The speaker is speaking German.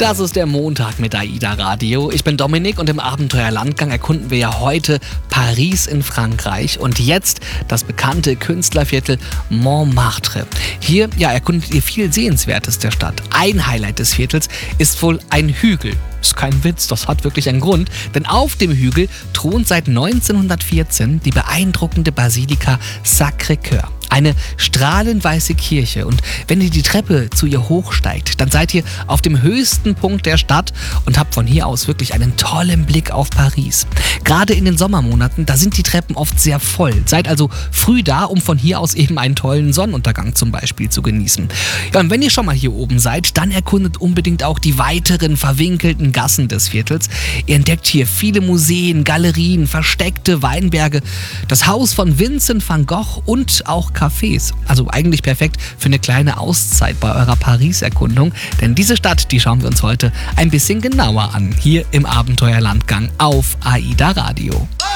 Das ist der Montag mit AIDA Radio. Ich bin Dominik und im Abenteuerlandgang erkunden wir ja heute Paris in Frankreich und jetzt das bekannte Künstlerviertel Montmartre. Hier erkundet ihr viel Sehenswertes der Stadt. Ein Highlight des Viertels ist wohl ein Hügel. Ist kein Witz, das hat wirklich einen Grund, denn auf dem Hügel thront seit 1914 die beeindruckende Basilika Sacré-Cœur. Eine strahlend weiße Kirche und wenn ihr die Treppe zu ihr hochsteigt, dann seid ihr auf dem höchsten Punkt der Stadt und habt von hier aus wirklich einen tollen Blick auf Paris. Gerade in den Sommermonaten, da sind die Treppen oft sehr voll. Seid also früh da, um von hier aus eben einen tollen Sonnenuntergang zum Beispiel zu genießen. Ja, und wenn ihr schon mal hier oben seid, dann erkundet unbedingt auch die weiteren verwinkelten Gassen des Viertels. Ihr entdeckt hier viele Museen, Galerien, versteckte Weinberge, das Haus von Vincent van Gogh und auch Cafés. Also eigentlich perfekt für eine kleine Auszeit bei eurer Paris-Erkundung, denn diese Stadt, die schauen wir uns heute ein bisschen genauer an, hier im Abenteuerlandgang auf AIDA Radio.